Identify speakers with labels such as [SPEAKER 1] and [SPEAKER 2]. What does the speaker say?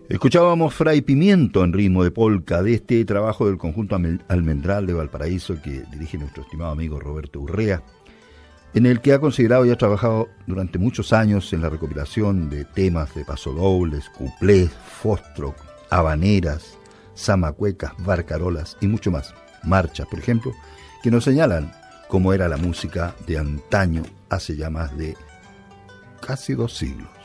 [SPEAKER 1] Escuchábamos Fray Pimiento en ritmo de polka de este trabajo del conjunto Almendral de Valparaíso que dirige nuestro estimado amigo Roberto Urrea, en el que ha considerado y ha trabajado durante muchos años en la recopilación de temas de pasodobles, cuplés, foxtrot, habaneras, zamacuecas, barcarolas y mucho más, marchas, por ejemplo, que nos señalan cómo era la música de antaño hace ya más de casi 2 siglos.